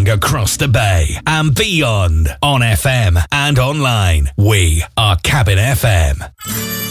across the bay and beyond on FM and online. We are Cabin FM.